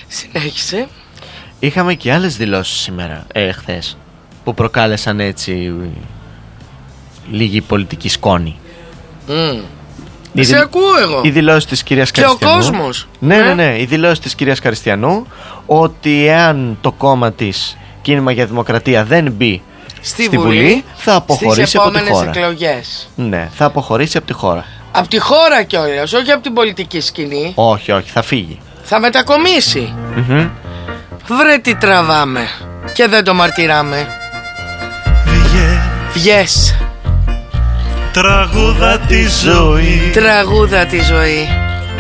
Συνέχισε. Είχαμε και άλλες δηλώσεις σήμερα, χθες, που προκάλεσαν έτσι λίγη πολιτική σκόνη. Σε ακούω εγώ. Η δηλώση της κυρίας Καριστιανού. Και ο κόσμος. Ναι. Η δηλώση της κυρίας Καριστιανού ότι εάν το κόμμα της Κίνημα για Δημοκρατία δεν μπει στη Βουλή, θα αποχωρήσει από τη χώρα. Στις επόμενες εκλογές. Ναι, θα αποχωρήσει από τη χώρα. Από τη χώρα κιόλας, όχι από την πολιτική σκηνή. Όχι, θα φύγει. Θα μετακομίσει. Βρε τι τραβάμε και δεν το μαρτυράμε. Βγες. Τραγούδα τη ζωή. Τραγούδα τη ζωή.